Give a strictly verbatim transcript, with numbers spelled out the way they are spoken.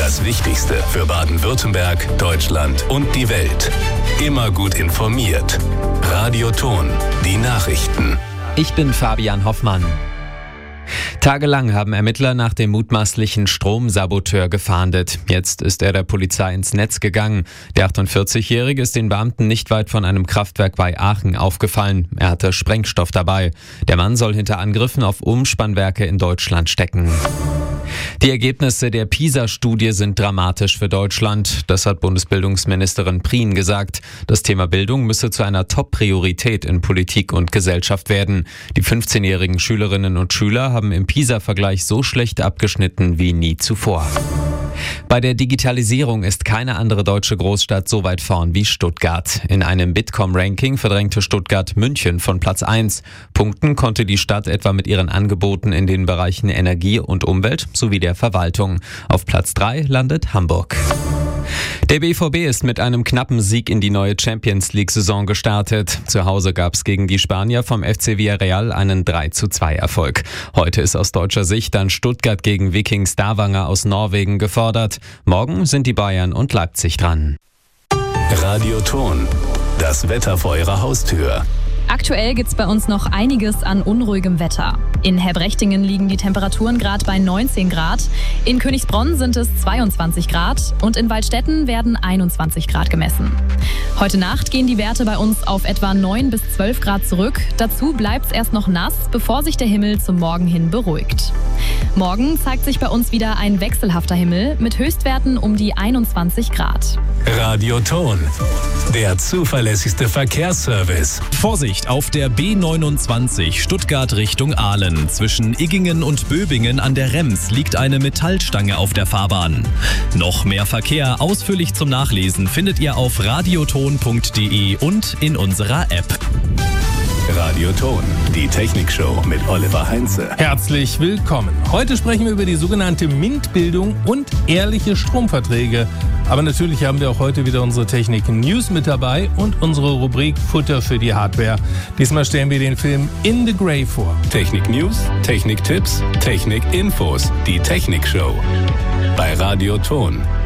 Das Wichtigste für Baden-Württemberg, Deutschland und die Welt. Immer gut informiert. Radio Ton, die Nachrichten. Ich bin Fabian Hoffmann. Tagelang haben Ermittler nach dem mutmaßlichen Stromsaboteur gefahndet. Jetzt ist er der Polizei ins Netz gegangen. Der achtundvierzigjährige ist den Beamten nicht weit von einem Kraftwerk bei Aachen aufgefallen. Er hatte Sprengstoff dabei. Der Mann soll hinter Angriffen auf Umspannwerke in Deutschland stecken. Die Ergebnisse der PISA-Studie sind dramatisch für Deutschland. Das hat Bundesbildungsministerin Prien gesagt. Das Thema Bildung müsse zu einer Top-Priorität in Politik und Gesellschaft werden. Die fünfzehnjährigen Schülerinnen und Schüler haben im PISA-Vergleich so schlecht abgeschnitten wie nie zuvor. Bei der Digitalisierung ist keine andere deutsche Großstadt so weit vorn wie Stuttgart. In einem Bitkom-Ranking verdrängte Stuttgart München von Platz eins. Punkten konnte die Stadt etwa mit ihren Angeboten in den Bereichen Energie und Umwelt sowie der Verwaltung. Auf Platz drei landet Hamburg. Der B V B ist mit einem knappen Sieg in die neue Champions-League-Saison gestartet. Zu Hause gab es gegen die Spanier vom F C Villarreal einen drei zu zwei Erfolg. Heute ist aus deutscher Sicht dann Stuttgart gegen Viking Stavanger aus Norwegen gefordert. Morgen sind die Bayern und Leipzig dran. Radio Ton, das Wetter vor Ihrer Haustür. Aktuell gibt's bei uns noch einiges an unruhigem Wetter. In Herbrechtingen liegen die Temperaturen gerade bei neunzehn Grad, in Königsbronn sind es zweiundzwanzig Grad und in Waldstätten werden einundzwanzig Grad gemessen. Heute Nacht gehen die Werte bei uns auf etwa neun bis zwölf Grad zurück. Dazu bleibt's erst noch nass, bevor sich der Himmel zum Morgen hin beruhigt. Morgen zeigt sich bei uns wieder ein wechselhafter Himmel mit Höchstwerten um die einundzwanzig Grad. Radio Ton, der zuverlässigste Verkehrsservice. Vorsicht auf der B neunundzwanzig Stuttgart Richtung Aalen. Zwischen Iggingen und Böbingen an der Rems liegt eine Metallstange auf der Fahrbahn. Noch mehr Verkehr ausführlich zum Nachlesen findet ihr auf radioton punkt de und in unserer App. Radio Ton, die Technikshow mit Oliver Heinze. Herzlich willkommen. Heute sprechen wir über die sogenannte MINT-Bildung und ehrliche Stromverträge. Aber natürlich haben wir auch heute wieder unsere Technik-News mit dabei und unsere Rubrik Futter für die Hardware. Diesmal stellen wir den Film In the Grey vor. Technik-News, Technik-Tipps, Technik-Infos, die Technikshow bei Radio Ton.